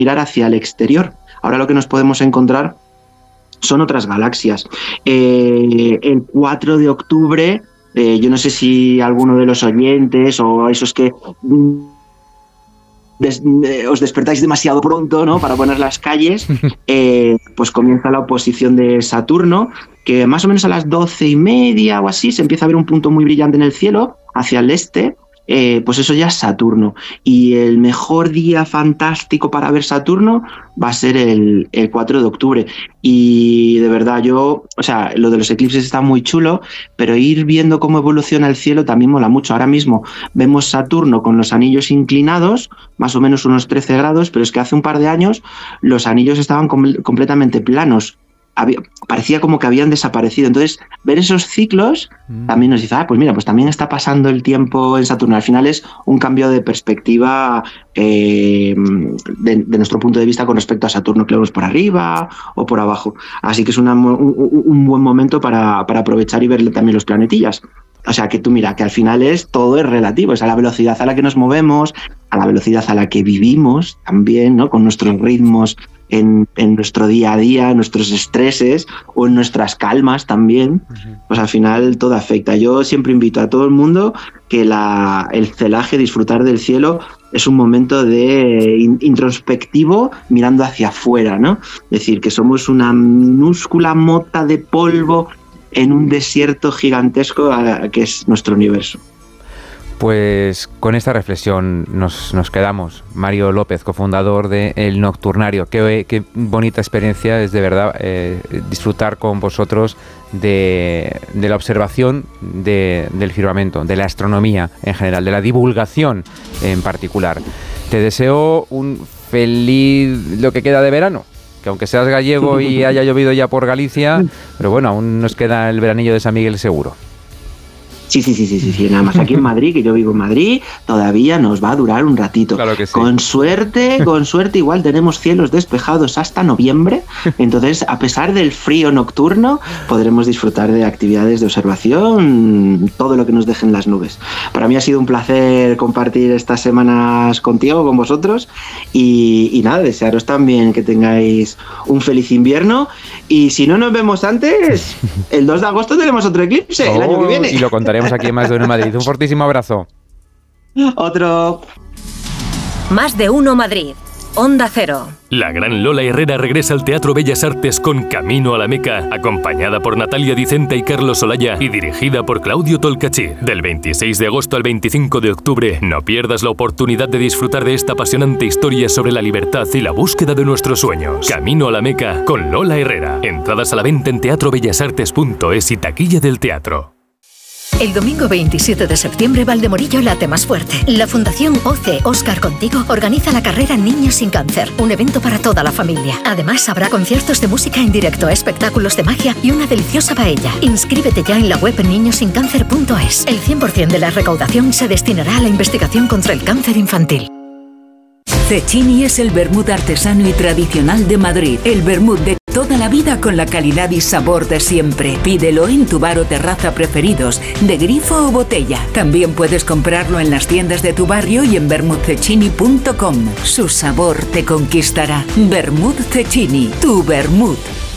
mirar hacia el exterior. Ahora lo que nos podemos encontrar son otras galaxias. El 4 de octubre, yo no sé si alguno de los oyentes o esos que os despertáis demasiado pronto, ¿no?, para poner las calles, pues comienza la oposición de Saturno, que más o menos a las 12:30 o así se empieza a ver un punto muy brillante en el cielo hacia el este. Pues eso ya es Saturno, y el mejor día fantástico para ver Saturno va a ser el 4 de octubre. Y de verdad, lo de los eclipses está muy chulo, pero ir viendo cómo evoluciona el cielo también mola mucho. Ahora mismo vemos Saturno con los anillos inclinados, más o menos unos 13 grados, pero es que hace un par de años los anillos estaban completamente planos. Parecía como que habían desaparecido. Entonces, ver esos ciclos también nos dice, pues mira, pues también está pasando el tiempo en Saturno. Al final es un cambio de perspectiva de nuestro punto de vista con respecto a Saturno, que lo vemos por arriba o por abajo. Así que es un buen momento para aprovechar y ver también los planetillas. O sea, que tú mira, que al final todo es relativo, es a la velocidad a la que nos movemos, a la velocidad a la que vivimos también, ¿no?, con nuestros ritmos en nuestro día a día, en nuestros estreses o en nuestras calmas también. Pues al final todo afecta. Yo siempre invito a todo el mundo que el celaje, disfrutar del cielo, es un momento de introspectivo mirando hacia afuera, ¿no? Es decir, que somos una minúscula mota de polvo en un desierto gigantesco que es nuestro universo. Pues con esta reflexión nos quedamos. Mario López, cofundador de El Nocturnario. Qué bonita experiencia es, de verdad, disfrutar con vosotros de la observación del firmamento, de la astronomía en general, de la divulgación en particular. Te deseo un feliz lo que queda de verano, que aunque seas gallego y haya llovido ya por Galicia, pero bueno, aún nos queda el veranillo de San Miguel seguro. Sí, nada más aquí en Madrid, que yo vivo en Madrid, todavía nos va a durar un ratito. Claro que sí. Con suerte igual tenemos cielos despejados hasta noviembre, entonces a pesar del frío nocturno podremos disfrutar de actividades de observación, todo lo que nos dejen las nubes. Para mí ha sido un placer compartir estas semanas contigo, con vosotros, y nada, desearos también que tengáis un feliz invierno, y si no nos vemos antes, el 2 de agosto tenemos otro eclipse, el año que viene. Y lo contaremos aquí en Más de Uno Madrid. Un fortísimo abrazo. Otro. Más de Uno Madrid. Onda Cero. La gran Lola Herrera regresa al Teatro Bellas Artes con Camino a la Meca, acompañada por Natalia Dicenta y Carlos Olaya y dirigida por Claudio Tolcachir. Del 26 de agosto al 25 de octubre, no pierdas la oportunidad de disfrutar de esta apasionante historia sobre la libertad y la búsqueda de nuestros sueños. Camino a la Meca con Lola Herrera. Entradas a la venta en teatrobellasartes.es y taquilla del teatro. El domingo 27 de septiembre, Valdemorillo late más fuerte. La Fundación OC Óscar Contigo organiza la carrera Niños sin Cáncer, un evento para toda la familia. Además, habrá conciertos de música en directo, espectáculos de magia y una deliciosa paella. Inscríbete ya en la web niñosincancer.es. El 100% de la recaudación se destinará a la investigación contra el cáncer infantil. Cecchini es el vermut artesano y tradicional de Madrid. El vermut de toda la vida con la calidad y sabor de siempre. Pídelo en tu bar o terraza preferidos, de grifo o botella. También puedes comprarlo en las tiendas de tu barrio y en vermutcecchini.com. Su sabor te conquistará. Vermut Cecchini, tu vermut.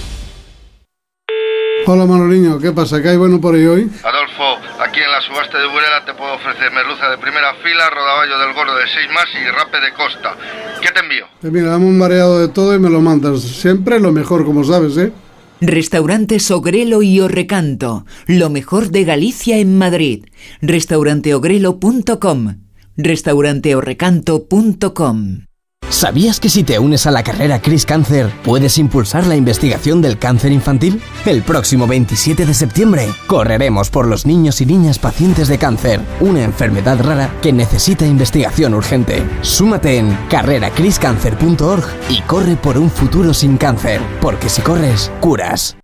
Hola Manoliño, ¿qué pasa? ¿Qué hay bueno por ahí hoy? Adolfo, aquí en la subasta de Burela te puedo ofrecer merluza de primera fila, rodaballo del gordo de 6 más y rape de costa. ¿Qué te envío? Mira, dame un mareado de todo y me lo mandas. Siempre lo mejor, como sabes, ¿eh? Restaurantes Ogrelo y Orrecanto, lo mejor de Galicia en Madrid. Restauranteogrelo.com, restauranteorrecanto.com. ¿Sabías que si te unes a la carrera Cris Cáncer puedes impulsar la investigación del cáncer infantil? El próximo 27 de septiembre correremos por los niños y niñas pacientes de cáncer, una enfermedad rara que necesita investigación urgente. Súmate en carreracriscancer.org y corre por un futuro sin cáncer, porque si corres, curas.